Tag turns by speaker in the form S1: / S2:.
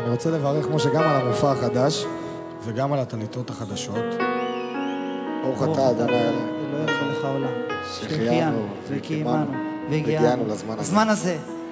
S1: אני רוצה לברך משה גם על המופע החדש וגם על התקליטות החדשות. ברוך אתה אדוני
S2: אלוהינו מלך העולם,
S1: שהחיינו
S2: וקיימנו
S1: והגיענו לזמן הזה.